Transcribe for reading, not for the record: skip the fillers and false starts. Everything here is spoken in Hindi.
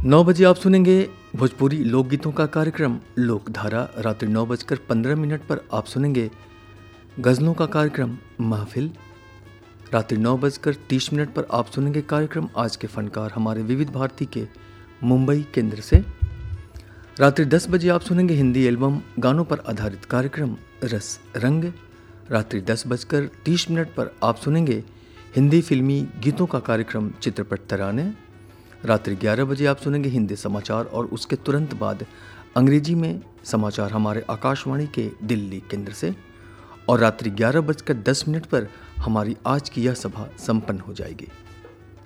9 बजे आप सुनेंगे भोजपुरी लोकगीतों का कार्यक्रम लोकधारा। रात्रि 9:15 पर आप सुनेंगे गज़लों का कार्यक्रम महफिल। रात्रि 9:30 पर आप सुनेंगे कार्यक्रम आज के फनकार हमारे विविध भारती के मुंबई केंद्र से। रात्रि 10 बजे आप सुनेंगे हिंदी एल्बम गानों पर आधारित कार्यक्रम रस रंग। रात्रि 10:30 पर आप सुनेंगे हिंदी फिल्मी गीतों का कार्यक्रम चित्रपट तराने। रात्रि 11 बजे आप सुनेंगे हिंदी समाचार और उसके तुरंत बाद अंग्रेजी में समाचार हमारे आकाशवाणी के दिल्ली केंद्र से। और रात्रि 11:10 पर हमारी आज की यह सभा संपन्न हो जाएगी।